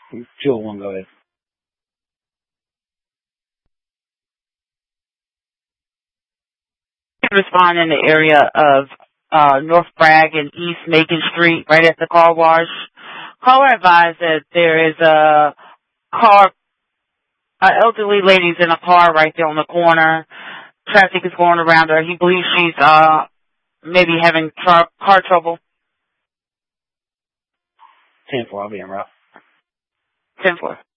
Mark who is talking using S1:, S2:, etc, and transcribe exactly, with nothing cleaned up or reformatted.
S1: two oh one, go ahead.
S2: Respond in the area of uh, North Bragg and East Macon Street, right at the car wash. Caller advised that there is a car, an elderly lady's in a car right there on the corner. Traffic is going around her. He believes she's uh maybe having car, car trouble.
S1: ten four, I'll be en route.
S2: ten four.